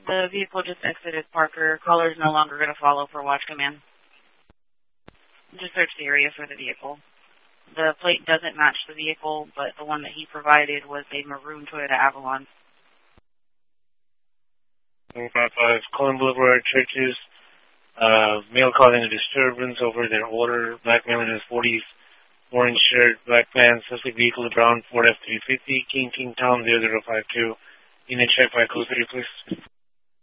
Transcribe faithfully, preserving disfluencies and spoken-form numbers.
The vehicle just exited Parker. Caller is no longer going to follow for watch command. Just search the area for the vehicle. The plate doesn't match the vehicle, but the one that he provided was a maroon Toyota Avalon. one five five, Cullen Boulevard, Churches. Uh, male causing a disturbance over their order. Black male in his forties, orange shirt, black pants, suspect vehicle, brown Ford F three fifty, King King Tom zero zero five two. Unit check by code three, please.